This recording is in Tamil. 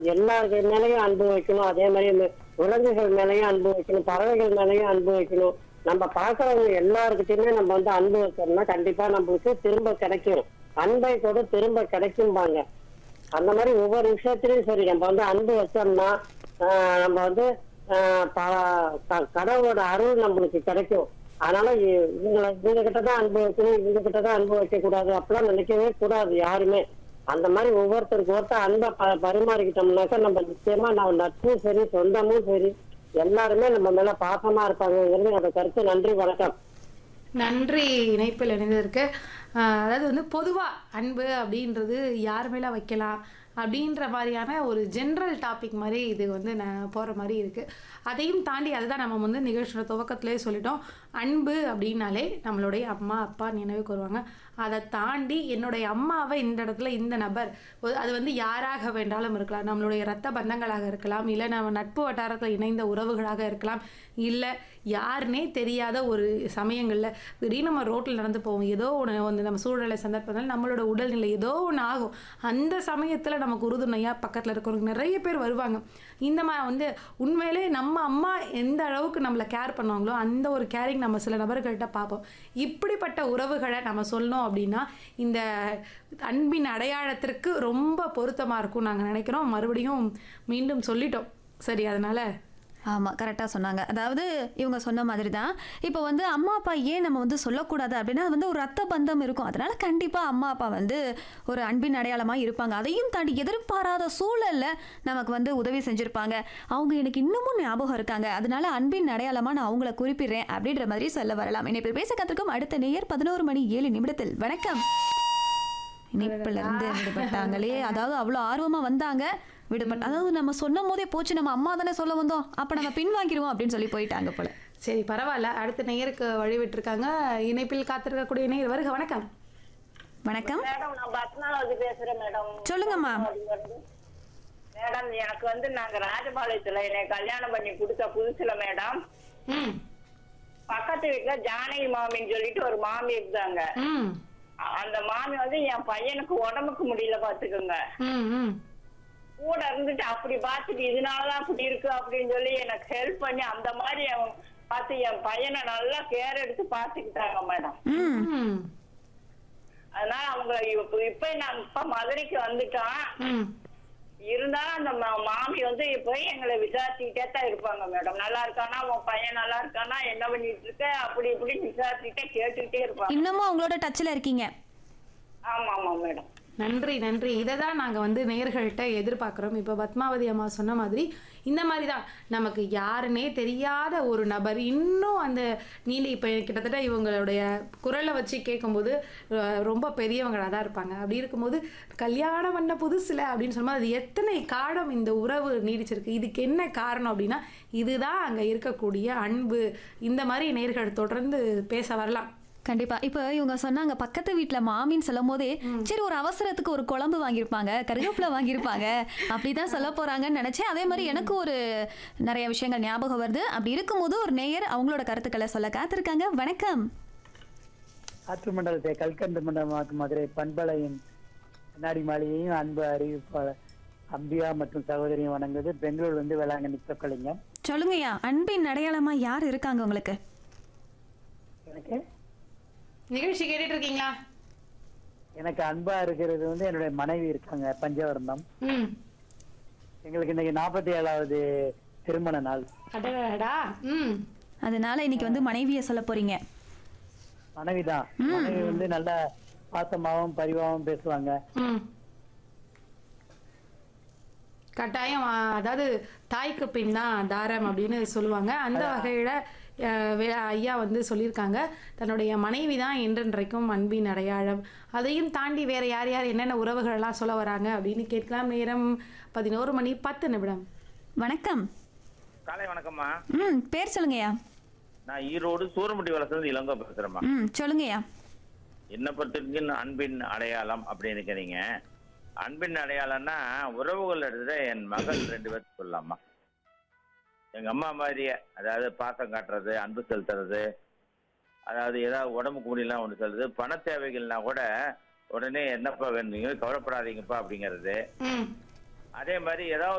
எல்லார்கள் மேலயும் அன்பு வைக்கணும். அதே மாதிரி விலங்குகள் மேலயும் அன்பு வைக்கணும், பறவைகள் மேலயும் அன்பு வைக்கணும். நம்ம பாக்குறவங்க எல்லாருக்கிட்டையுமே நம்ம அன்பு வச்சோம்னா கண்டிப்பா நம்மளுக்கு திரும்ப கிடைக்கும். அன்பை கூட திரும்ப கிடைக்கும்பாங்க. அந்த மாதிரி ஒவ்வொரு விஷயத்திலயும் சரி, நம்ம அன்பு வச்சோம்னா நம்ம கடவுளோட அருள் நம்மளுக்கு கிடைக்கும். அதனால இவங்க கிட்டதான் அன்பு வைக்கணும், இவங்க கிட்டதான் அன்பு வைக்க கூடாது அப்படிலாம் நினைக்கவே கூடாது யாருமே. அந்த மாதிரி ஒவ்வொருத்தருக்கு ஒருத்தர் அன்பை பரிமாறிக்கிட்டோம்னாக்கா நம்ம நிச்சயமா நம்ம நட்பும் சரி, சொந்தமும் சரி, எல்லாருமே நம்ம மேல பாசமா இருப்பாங்கிறது என்னோட கருத்து. நன்றி, வணக்கம். நன்றி இணைப்பில் இணைந்ததற்கு. அதாவது பொதுவா அன்பு அப்படின்றது யார் மேல வைக்கலாம் அப்படின்ற மாதிரியான ஒரு ஜென்ரல் டாபிக் மாதிரி இது நான் போகிற மாதிரி இருக்குது. அதையும் தாண்டி அதுதான் நம்ம நிகழ்ச்சியோட துவக்கத்திலே சொல்லிட்டோம். அன்பு அப்படின்னாலே நம்மளுடைய அம்மா அப்பா நினைவுக்கு வருவாங்க. அதை தாண்டி என்னுடைய அம்மாவை இந்த இடத்துல இந்த நபர் அது யாராக வேண்டாலும் இருக்கலாம். நம்மளுடைய இரத்த பந்தங்களாக இருக்கலாம், இல்லை நம்ம நட்பு வட்டாரத்தில் இணைந்த உறவுகளாக இருக்கலாம், இல்லை யாருன்னே தெரியாத ஒரு சமயங்களில் திடீர்னு நம்ம ரோட்டில் நடந்து போவோம். ஏதோ ஒன்று நம்ம சூழ்நிலை சந்தர்ப்பத்தால் நம்மளோட உடல்நிலை ஏதோ ஒன்று ஆகும். அந்த சமயத்தில் நமக்கு உறுதுணையாக பக்கத்தில் இருக்கிறவங்க நிறைய பேர் வருவாங்க. இந்த மாதிரி உண்மையிலே நம்ம அம்மா எந்த அளவுக்கு நம்மளை கேர் பண்ணுவாங்களோ அந்த ஒரு கேரிங் நம்ம சில நபர்கள்ட்ட பார்ப்போம். இப்படிப்பட்ட உறவுகளை நம்ம சொல்லணும் அப்படின்னா இந்த அன்பின் அடையாளத்திற்கு ரொம்ப பொருத்தமாக இருக்கும் நாங்கள் நினைக்கிறோம். மறுபடியும் மீண்டும் சொல்லிட்டோம். சரி, அதனால் ஆமாம், கரெக்டாக சொன்னாங்க. அதாவது இவங்க சொன்ன மாதிரி தான். இப்போ அம்மா அப்பா ஏன் நம்ம சொல்லக்கூடாது அப்படின்னா அது ஒரு ரத்த பந்தம் இருக்கும். அதனால கண்டிப்பாக அம்மா அப்பா ஒரு அன்பின் அடையாளமாக இருப்பாங்க. அதையும் தாண்டி எதிர்பாராத சூழலில் நமக்கு உதவி செஞ்சுருப்பாங்க. அவங்க எனக்கு இன்னமும் ஞாபகம் இருக்காங்க. அதனால அன்பின் அடையாளமாக நான் அவங்கள குறிப்பிடுறேன் அப்படின்ற மாதிரி சொல்ல வரலாம். இணைப்பில் பேச கற்றுக்கும் அடுத்த நேயர் 11:07 வணக்கம். இணைப்பில் இருந்து விடுபட்டாங்களே, அதாவது அவ்வளோ ஆர்வமாக வந்தாங்க, விடுபட்ட. அதாவது நம்ம சொன்னும் போதே போச்சு, நம்ம அம்மா தானே சொல்ல வந்தோம், அப்ப நம்ம பின்வாங்கிடுவோம் அப்படின்னு சொல்லி போயிட்டாங்க போல. சரி, பரவாயில்ல. அடுத்த நேயருக்கு வழி விட்டுருக்காங்க. இணைப்பில் காத்திருக்கக்கூடிய நேயர் வருக. வணக்கம். வணக்கம் மேடம், நான் பத்மாவதி பேசுறேன் மேடம். சொல்லுங்கம்மா மேடம், எனக்கு நாங்க ராஜபாளையத்துல என்னை கல்யாணம் பண்ணி கொடுத்த புதுசுல மேடம், பக்கத்து வீட்டுல ஜானகி மாமின்னு சொல்லிட்டு ஒரு மாமி இருந்தாங்க. அந்த மாமி என் பையனுக்கு உடம்புக்கு முடியல பாத்துக்கோங்க, கூட இருந்துட்டு அப்படி பாத்துட்டு இதனாலதான் அப்படி இருக்கு அப்படின்னு சொல்லி எனக்கு ஹெல்ப் பண்ணி அந்த மாதிரி பார்த்து என் பையனை நல்லா கேர் எடுத்து பாத்துக்கிட்டாங்க மேடம். அதனால அவங்க இப்ப நான் மதுரைக்கு வந்துட்டோம். இருந்தாலும் அந்த மாமி இப்ப எங்களை விசாரிச்சுக்கிட்டே தான் இருப்பாங்க மேடம். நல்லா இருக்கானா, உன் பையன் நல்லா இருக்கானா, என்ன பண்ணிட்டு இருக்க, அப்படி இப்படி விசாரிச்சுக்கிட்டே கேட்டுக்கிட்டே இருப்பாங்க. இன்னமும் அவங்களோட டச்ல இருக்கீங்க? ஆமா ஆமா மேடம். நன்றி நன்றி. இதை தான் நாங்கள் நேயர்கள்ட்ட எதிர்பார்க்குறோம். இப்போ பத்மாவதி அம்மா சொன்ன மாதிரி இந்த மாதிரி தான் நமக்கு யாருன்னே தெரியாத ஒரு நபர் இன்னும் அந்த இப்போ கிட்டத்தட்ட இவங்களுடைய குரலை வச்சு கேட்கும்போது ரொம்ப பெரியவங்களாக தான் இருப்பாங்க. அப்படி இருக்கும்போது கல்யாணம் பண்ண புதுசில் அப்படின்னு சொல்லும்போது அது எத்தனை காலம் இந்த உறவு நீடிச்சிருக்கு, இதுக்கு என்ன காரணம் அப்படின்னா இதுதான் அங்கே இருக்கக்கூடிய அன்பு. இந்த மாதிரி நேயர்கள் தொடர்ந்து பேச வரலாம். கண்டிப்பா. இப்போ இவங்க சொன்னாங்க பக்கத்து வீட்டுல மாமின்னு சொல்லும் போதே சரி ஒரு அவசரத்துக்கு ஒரு குழம்பு வாங்கியிருப்பாங்க, கருவேப்பிலை வாங்கியிருப்பாங்க, அப்படிதான் சொல்ல போறாங்கன்னு நினைச்சேன். அதே மாதிரி எனக்கு ஒரு நிறைய விஷயங்கள் ஞாபகம் வருது. அப்படி இருக்கும்போது ஒரு நேயர் அவங்களோட கருத்துக்களை சொல்ல காத்திருக்காங்க. வணக்கம். ஆற்று மண்டலத்தை கல்கண்டு மண்டலமாக்கு மதுரை பண்பலையும் கண்ணாடி மாளிகையும் அன்பு அறிவிப்பாளர் அம்பியா மற்றும் சகோதரியும் வணங்குது. பெங்களூர் வேளாங்கண்ணி சொக்கலிங்கம். சொல்லுங்கய்யா, அன்பின் அடையாளமா யார் இருக்காங்க உங்களுக்கு? எனக்கு நிகழ்ச்சி கேட்டுட்டு இருக்கீங்களா? எனக்கு அன்பா இருக்கிறது என்னுடைய மனைவி இருக்காங்க, பஞ்சவர்ணம். எங்களுக்கு இன்னைக்கு 47வது திருமண நாள். அதனால இன்னைக்கு மனைவிய சொல்ல போறீங்க? மனைவிதான். மனைவி நல்ல பாசமாவும் பரிவாவும் பேசுவாங்க. கட்டாயம். அதாவது தாய்க்கு பின் தான் தாரம் அப்படின்னு சொல்லுவாங்க. அந்த வகையில ஐயா சொல்லியிருக்காங்க தன்னுடைய மனைவி தான் என்றென்றைக்கும் அன்பின் அடையாளம். அதையும் தாண்டி வேற யார் யார் என்னென்ன உறவுகள் எல்லாம் சொல்ல வராங்க அப்படின்னு கேட்கலாம். நேரம் 11:10. வணக்கம். காலை வணக்கம்மா. பேர் சொல்லுங்கய்யா. நான் ஈரோடு சூரமுட்டி வளர்ந்து இளங்கோ பேசுறேம்மா. சொல்லுங்கய்யா. என்ன பொறுத்திருக்கு அன்பின் அடையாளம் அப்படின்னு இருக்கிறீங்க. அன்பின் அடையாளம்னா உறவுகள் எடுத்துட்டு என் மகள் 2 பேருக்கு சொல்லலாமா. எங்க அம்மா மாதிரியே, அதாவது பாசம் காட்டுறது, அன்பு செலுத்துறது, அதாவது ஏதாவது உடம்புக்கு முடியலாம் ஒன்று சொல்றது, பண தேவைகள்னா கூட உடனே என்னப்பா வேணும், கவலைப்படாதீங்கப்பா அப்படிங்கிறது. அதே மாதிரி ஏதாவது